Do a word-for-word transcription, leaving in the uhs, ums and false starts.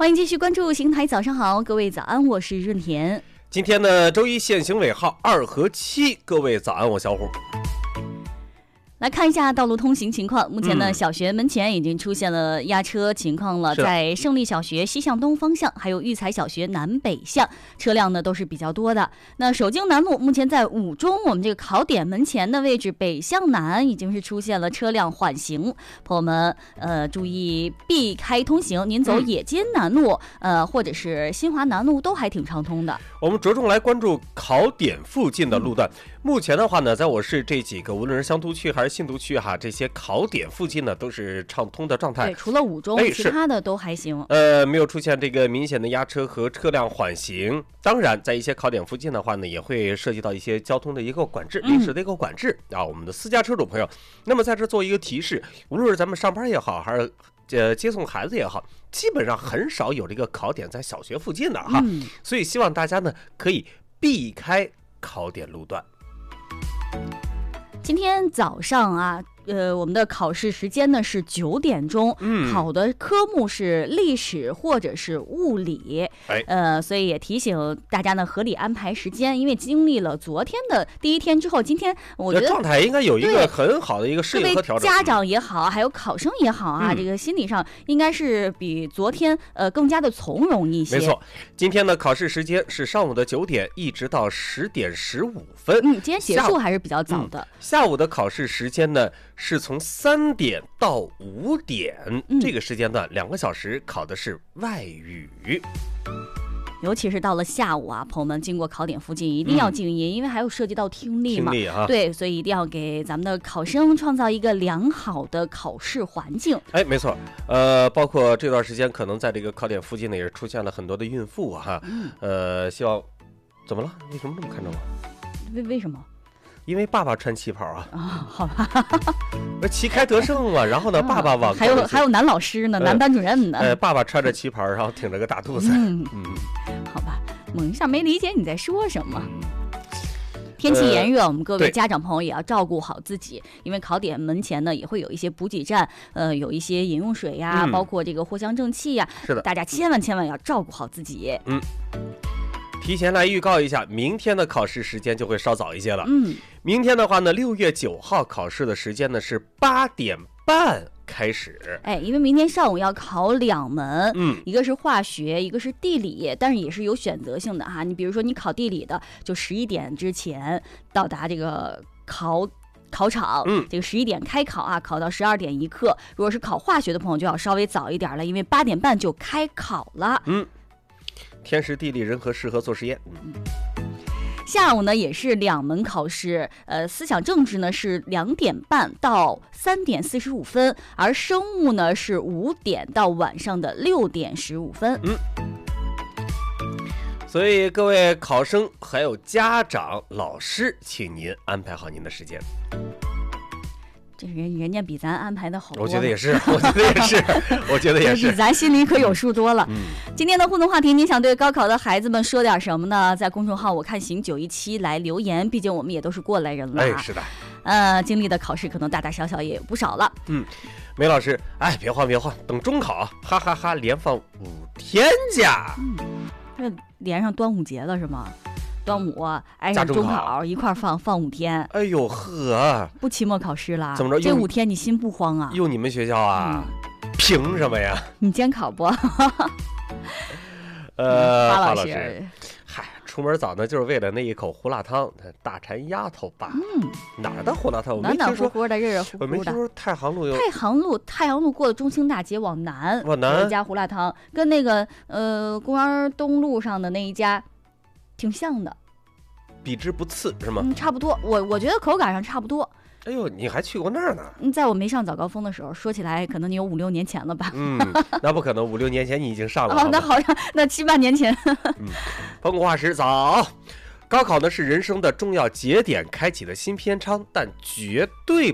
欢迎继续关注邢台早上好，各位早安，我是润田。 今天呢，周一限行尾号二和七，各位早安，我小虎。 来看一下道路通行情况。目前呢，小学门前已经出现了压车情况了，在胜利小学西向东方向，还有育才小学南北向，车辆呢都是比较多的。那首经南路目前在五中我们这个考点门前的位置，北向南已经是出现了车辆缓行，朋友们呃注意避开通行。您走野街南路、嗯、呃或者是新华南路都还挺畅通的。 我们着重来关注考点附近的路段。嗯、目前的话呢，在我市这几个无论是乡图区还是信图区哈，这些考点附近呢都是畅通的状态。 对，除了五中、哎，其他的都还行。 呃，没有出现这个明显的压车和车辆缓行。当然，在一些考点附近的话呢，也会涉及到一些交通的一个管制，临时的一个管制、嗯、啊。我们的私家车主朋友，那么在这做一个提示，无论是咱们上班也好，还是呃接送孩子也好，基本上很少有这个考点在小学附近的哈、嗯。所以希望大家呢可以避开考点路段。 今天早上啊，呃，我们的考试时间呢是九点钟，嗯，考的科目是历史或者是物理，哎，呃，所以也提醒大家呢合理安排时间，因为经历了昨天的第一天之后，今天我觉得状态应该有一个很好的一个适应和调整。 家长也好，还有考生也好啊，嗯、这个心理上应该是比昨天呃更加的从容一些。 没错，今天的考试时间是上午的九点一直到十点十五分， 嗯，今天结束还是比较早的。嗯、 下午的考试时间呢是从三点到五点、嗯、这个时间段两个小时考的是外语。 尤其是到了下午啊，朋友们经过考点附近一定要静音、嗯、因为还有涉及到听力嘛， 听力啊， 对，所以一定要给咱们的考生创造一个良好的考试环境。 哎，没错，呃，包括这段时间可能在这个考点附近呢也出现了很多的孕妇哈、嗯，呃，希望怎么了？为什么这么看着我？ 为为什么？ 因为爸爸穿旗袍啊， 哦、好吧， 不旗开得胜嘛。然后呢，爸爸往还有还有男老师呢，呃、男班主任呢。 呃，爸爸穿着旗袍，然后挺着个大肚子。嗯嗯， 好吧，我一下没理解你在说什么。天气炎热，我们各位家长朋友也要照顾好自己，因为考点门前呢也会有一些补给站，呃，有一些饮用水呀、嗯，包括这个藿香正气呀。 是的， 大家千万千万要照顾好自己。 嗯。提前来预告一下，明天的考试时间就会稍早一些了。 嗯， 明天的话呢，六月九号考试的时间呢是八点半开始。 哎，因为明天上午要考两门， 嗯， 一个是化学，一个是地理，但是也是有选择性的哈。你比如说你考地理的，就十一点之前到达这个考。考场， 嗯， 这个十一点开考啊，考到十二点一刻。如果是考化学的朋友，就要稍微早一点了，因为八点半就开考了。 嗯，天时地利人和适合做实验。嗯， 下午呢也是两门考试，呃，思想政治呢是两点半到三点四十五分，而生物呢是五点到晚上的六点十五分。 嗯。所以各位考生还有家长老师，请您安排好您的时间。 这人人家比咱安排的好多， 我觉得也是，我觉得也是，我觉得也是， 比咱心里可有数多了。 嗯， 今天的互动话题，您想对高考的孩子们说点什么呢？在公众号我看行九一七来留言，毕竟我们也都是过来人了、啊。 哎，是的， 呃，经历的考试可能大大小小也有不少了。 嗯，梅老师，哎，别慌别慌，等中考，哈哈哈哈，连放五天假。 嗯，这连上端午节了是吗？端午挨上中考一块放放五天， 哎呦呵， 不期末考试了， 怎么着？ 这五天你心不慌啊？ 用你们学校啊？嗯、凭什么呀？ 你监考不？ 呃， 花老师，嗨，出门早呢，就是为了那一口胡辣汤，大馋丫头吧？ 嗯， 哪儿的胡辣汤？ 暖暖和和的，热热乎乎的。 我没听说太行路有。 太行路，太行路过了中兴大街往南， 往南有一家胡辣汤，跟那个呃公园东路上的那一家挺像的。 比之不次是吗？ 嗯，差不多。我我觉得口感上差不多。 哎呦，你还去过那儿呢？ 嗯，在我没上早高峰的时候，说起来可能你有五六年前了吧？ 嗯，那不可能，五六年前你已经上了。 哦，那好像那七八年前。 嗯，澎湖话时早。高考呢是人生的重要节点，开启的新篇章，但绝对